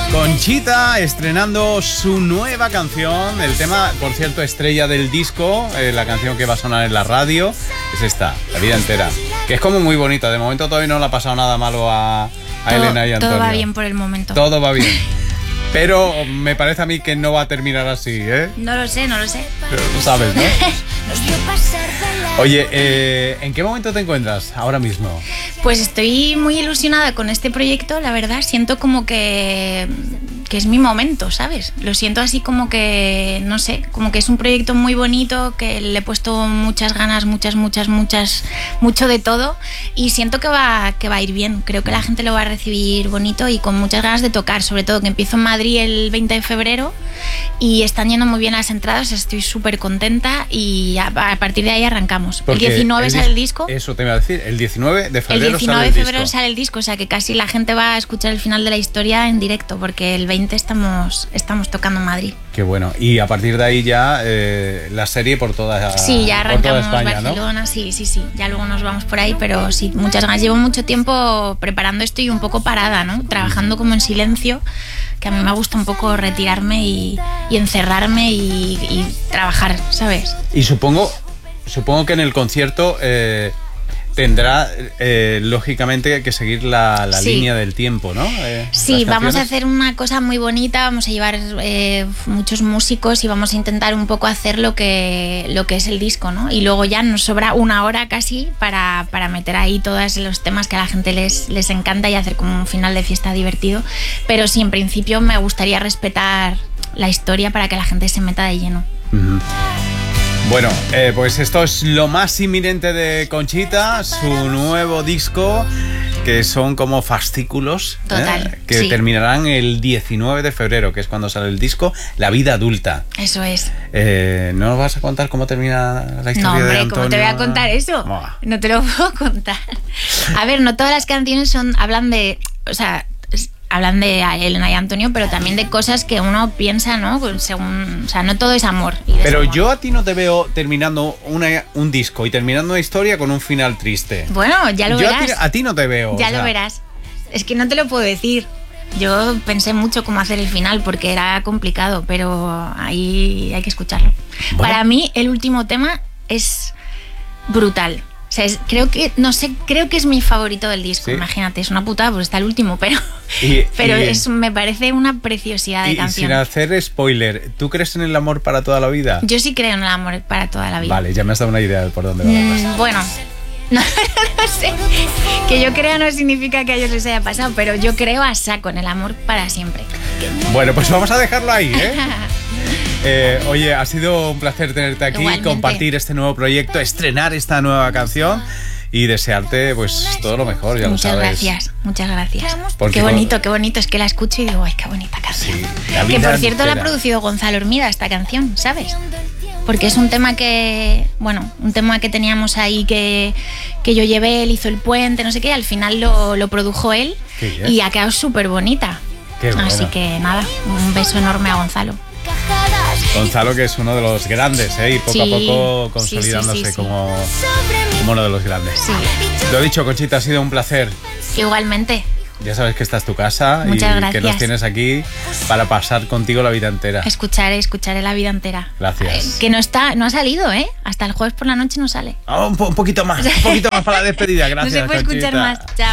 Conchita estrenando su nueva canción, el tema, por cierto, estrella del disco, la canción que va a sonar en la radio, es esta, La vida entera, que es como muy bonita. De momento todavía no le ha pasado nada malo a Elena y Antonio. Todo va bien por el momento. Todo va bien. Pero me parece a mí que no va a terminar así, ¿eh? No lo sé. Pero lo sabes, ¿no? Oye, ¿en qué momento te encuentras ahora mismo? Pues estoy muy ilusionada con este proyecto, la verdad. Siento como que es mi momento, ¿sabes? Lo siento así como que, no sé, como que es un proyecto muy bonito, que le he puesto muchas ganas, mucho de todo, y siento que va a ir bien. Creo que la gente lo va a recibir bonito y con muchas ganas de tocar, sobre todo que empiezo en Madrid el 20 de febrero y están yendo muy bien las entradas, estoy súper contenta y a partir de ahí arrancamos. Porque el 19 sale el disco. Eso te iba a decir, el 19 de febrero El 19 de febrero sale el disco, o sea que casi la gente va a escuchar el final de la historia en directo, porque el 20 estamos tocando en Madrid. Qué bueno. Y a partir de ahí ya la serie por toda Sí, ya arrancamos España, Barcelona, ¿no? Sí. Ya luego nos vamos por ahí, pero sí, muchas ganas. Llevo mucho tiempo preparando esto y un poco parada, ¿no? Trabajando como en silencio, que a mí me gusta un poco retirarme y encerrarme y trabajar, ¿sabes? Y supongo que en el concierto tendrá lógicamente que seguir la línea del tiempo, ¿no? Sí, vamos a hacer una cosa muy bonita, vamos a llevar muchos músicos y vamos a intentar un poco hacer lo que es el disco, ¿no? Y luego ya nos sobra una hora casi para meter ahí todos los temas que a la gente les encanta y hacer como un final de fiesta divertido. Pero sí, en principio me gustaría respetar la historia para que la gente se meta de lleno. Uh-huh. Bueno, pues esto es lo más inminente de Conchita, su nuevo disco, que son como fascículos. Total, que sí. Terminarán el 19 de febrero, que es cuando sale el disco, La vida adulta. Eso es. ¿No nos vas a contar cómo termina la historia de Antonio? No, hombre, ¿cómo te voy a contar eso? No te lo puedo contar. A ver, no todas las canciones hablan de Elena y Antonio, pero también de cosas que uno piensa, ¿no? Según, o sea, no todo es amor. Pero yo a ti no te veo terminando un disco y terminando una historia con un final triste. Bueno, ya lo verás. A ti no te veo. Ya lo verás. Es que no te lo puedo decir. Yo pensé mucho cómo hacer el final porque era complicado, pero ahí hay que escucharlo. Bueno. Para mí, el último tema es brutal. O sea, creo que es mi favorito del disco. ¿Sí? Imagínate, es una putada, pues está el último, pero me parece una preciosidad de canción. Y sin hacer spoiler, ¿tú crees en el amor para toda la vida? Yo sí creo en el amor para toda la vida. Vale, ya me has dado una idea de por dónde va la cosa. Bueno, no sé. Que yo crea no significa que a ellos les haya pasado, pero yo creo a saco en el amor para siempre. Bueno, pues vamos a dejarlo ahí, ¿eh? Oye, ha sido un placer tenerte aquí, igualmente. Compartir este nuevo proyecto, estrenar esta nueva canción y desearte pues todo lo mejor, ya muchas lo sabes. Muchas gracias. Qué bonito, es que la escucho y digo, ay, qué bonita canción. Sí, que por cierto la ha producido Gonzalo Hermida esta canción, ¿sabes? Porque es un tema que teníamos ahí que yo llevé, él hizo el puente, no sé qué, al final lo produjo él y ha quedado súper bonita. Así que nada, un beso enorme a Gonzalo. Gonzalo, que es uno de los grandes, y poco a poco consolidándose como uno de los grandes. Sí. Lo dicho, Conchita, ha sido un placer. Igualmente. Ya sabes que esta es tu casa. Muchas gracias. Que nos tienes aquí para pasar contigo la vida entera. Escucharé la vida entera. Gracias. Que no ha salido, hasta el jueves por la noche no sale. Un poquito más para la despedida. Gracias, no se puede escuchar Conchita. más. Chao.